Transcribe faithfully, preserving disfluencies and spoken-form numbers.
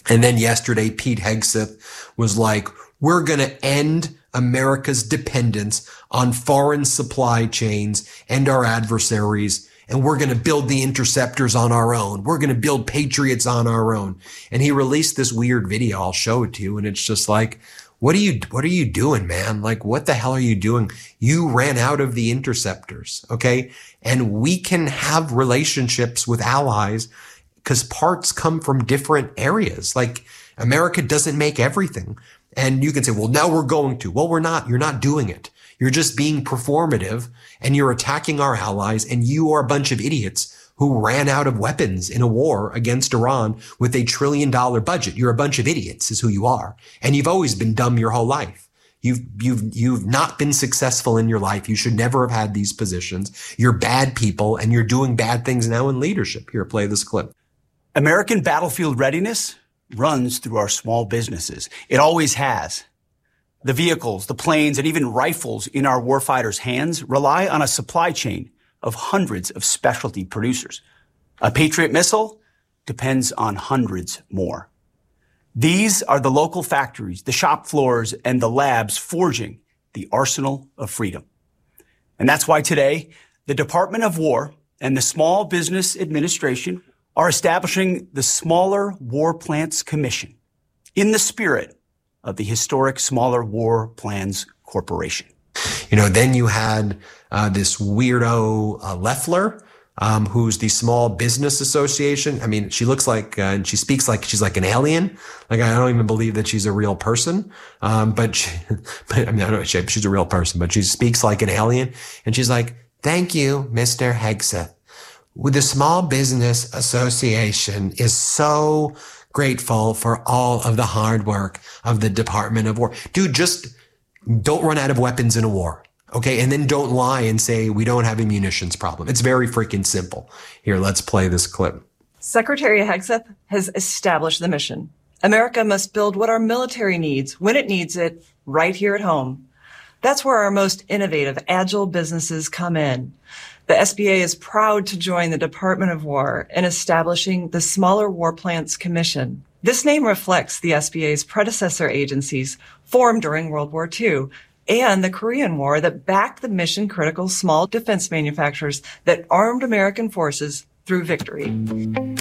And then yesterday, Pete Hegseth was like, we're going to end America's dependence on foreign supply chains and our adversaries. And we're going to build the interceptors on our own. We're going to build Patriots on our own. And he released this weird video. I'll show it to you. And it's just like, what are you, what are you doing, man? Like, what the hell are you doing? You ran out of the interceptors. Okay. And we can have relationships with allies because parts come from different areas. Like, America doesn't make everything. And you can say, well, now we're going to. Well, we're not. You're not doing it. You're just being performative and you're attacking our allies, and you are a bunch of idiots who ran out of weapons in a war against Iran with a trillion dollar budget. You're a bunch of idiots is who you are. And you've always been dumb your whole life. You've, you've, you've not been successful in your life. You should never have had these positions. You're bad people and you're doing bad things now in leadership. Here, play this clip. American battlefield readiness runs through our small businesses. It always has. The vehicles, the planes, and even rifles in our warfighters' hands rely on a supply chain of hundreds of specialty producers. A Patriot missile depends on hundreds more. These are the local factories, the shop floors, and the labs forging the arsenal of freedom. And that's why today, the Department of War and the Small Business Administration are establishing the Smaller War Plants Commission in the spirit of the historic Smaller War Plans Corporation. You know, then you had uh, this weirdo uh, Loeffler, um, who's the Small Business Association. I mean, she looks like, uh, and she speaks like she's like an alien. Like, I don't even believe that she's a real person. Um, but, she, but I mean, I don't know, she, she's a real person, but she speaks like an alien. And she's like, thank you, Mister Hegseth. The Small Business Association is so grateful for all of the hard work of the Department of War. Dude, just don't run out of weapons in a war. Okay. And then don't lie and say we don't have a munitions problem. It's very freaking simple. Here, let's play this clip. Secretary Hegseth has established the mission. America must build what our military needs when it needs it right here at home. That's where our most innovative, agile businesses come in. The S B A is proud to join the Department of War in establishing the Smaller War Plants Commission. This name reflects the S B A's predecessor agencies formed during World War Two and the Korean War that backed the mission-critical small defense manufacturers that armed American forces through victory.